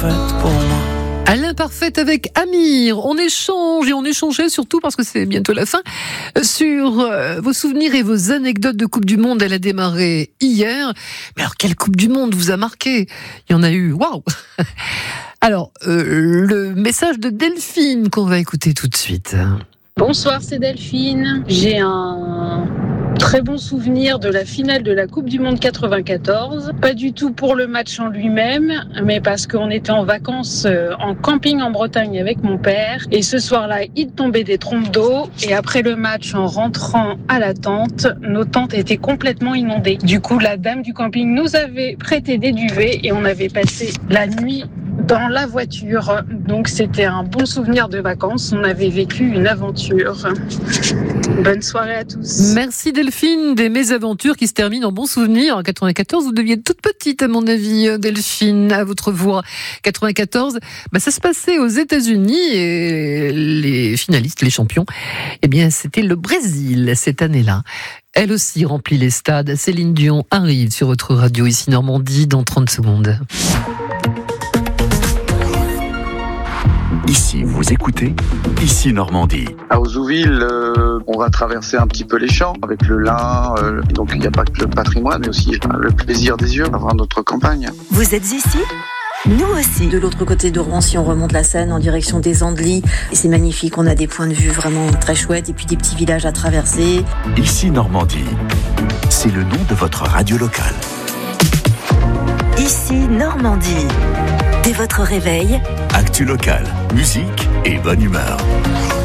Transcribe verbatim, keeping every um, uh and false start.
l'imparfaite pour moi. À l'imparfaite avec Amir, on échange et on échangeait surtout parce que c'est bientôt la fin sur euh, vos souvenirs et vos anecdotes de Coupe du Monde. Elle a démarré hier. Mais alors quelle Coupe du Monde vous a marqué ? Il y en a eu, waouh. Alors euh, le message de Delphine qu'on va écouter tout de suite. Bonsoir, c'est Delphine. J'ai un très bon souvenir de la finale de la Coupe du Monde quatre-vingt-quatorze. Pas du tout pour le match en lui-même, mais parce qu'on était en vacances en camping en Bretagne avec mon père. Et ce soir-là, il tombait des trompes d'eau. Et après le match, en rentrant à la tente, nos tentes étaient complètement inondées. Du coup, la dame du camping nous avait prêté des duvets et on avait passé la nuit dans la voiture. Donc c'était un bon souvenir de vacances. On avait vécu une aventure. Bonne soirée à tous. Merci Delphine, des mésaventures qui se terminent en bons souvenirs. En quatre-vingt-quatorze, vous deviez être toute petite à mon avis, Delphine, à votre voix. quatre-vingt-quatorze, bah ça se passait aux États-Unis et les finalistes, les champions, eh bien c'était le Brésil cette année-là. Elle aussi remplit les stades. Céline Dion arrive sur votre radio ici Normandie dans trente secondes. Ici, vous écoutez Ici Normandie. À Auzouville, euh, on va traverser un petit peu les champs avec le lin. Euh, donc il n'y a pas que le patrimoine, mais aussi le plaisir des yeux d'avoir notre campagne. Vous êtes ici ? Nous aussi. De l'autre côté de Rouen, si on remonte la Seine en direction des Andelys, c'est magnifique, on a des points de vue vraiment très chouettes et puis des petits villages à traverser. Ici Normandie, c'est le nom de votre radio locale. Ici Normandie. Dès votre réveil, actu locale, musique et bonne humeur.